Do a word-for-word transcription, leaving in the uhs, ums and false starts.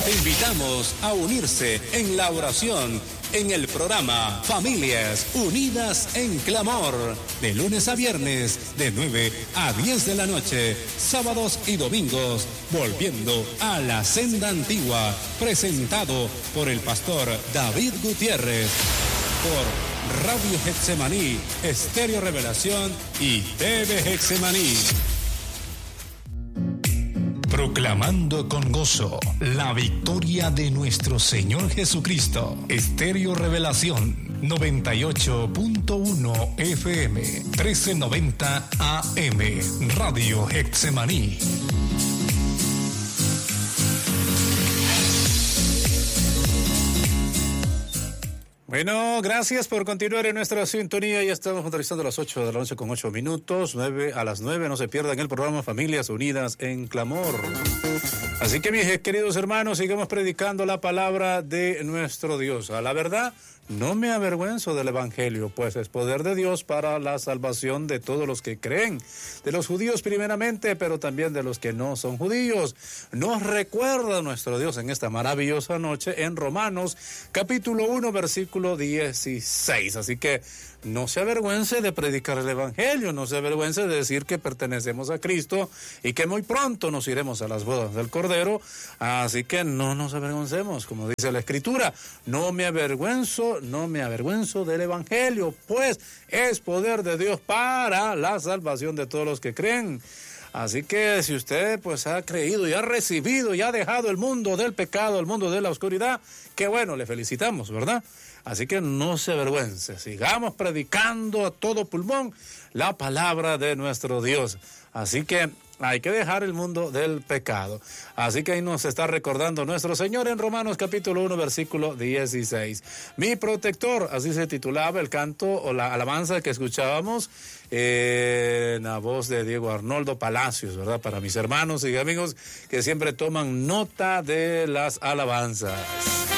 Te invitamos a unirse en la oración en el programa Familias Unidas en Clamor, de lunes a viernes, de nueve a diez de la noche, sábados y domingos, volviendo a la senda antigua, presentado por el pastor David Gutiérrez, por Radio Getsemaní, Estéreo Revelación y T V Getsemaní. Proclamando con gozo la victoria de nuestro Señor Jesucristo. Estéreo Revelación noventa y ocho punto uno F M, trece noventa A M, Radio Getsemaní. Bueno, gracias por continuar en nuestra sintonía. Ya estamos finalizando a las ocho de la noche con ocho minutos, nueve a las nueve. No se pierdan el programa Familias Unidas en Clamor. Así que, mis queridos hermanos, sigamos predicando la palabra de nuestro Dios. A la verdad, no me avergüenzo del Evangelio, pues es poder de Dios para la salvación de todos los que creen, de los judíos primeramente, pero también de los que no son judíos. Nos recuerda nuestro Dios en esta maravillosa noche en Romanos, capítulo uno, versículo dieciséis. Así que no se avergüence de predicar el Evangelio, no se avergüence de decir que pertenecemos a Cristo y que muy pronto nos iremos a las bodas del Cordero. Así que no nos avergoncemos, como dice la Escritura. No me avergüenzo, no me avergüenzo del Evangelio, pues es poder de Dios para la salvación de todos los que creen. Así que si usted pues ha creído y ha recibido y ha dejado el mundo del pecado, el mundo de la oscuridad, qué bueno, le felicitamos, ¿verdad? Así que no se avergüence, sigamos predicando a todo pulmón la palabra de nuestro Dios. Así que hay que dejar el mundo del pecado. Así que ahí nos está recordando nuestro Señor en Romanos capítulo uno, versículo dieciséis. Mi protector, así se titulaba el canto o la alabanza que escuchábamos eh, en la voz de Diego Arnoldo Palacios, ¿verdad? Para mis hermanos y amigos que siempre toman nota de las alabanzas.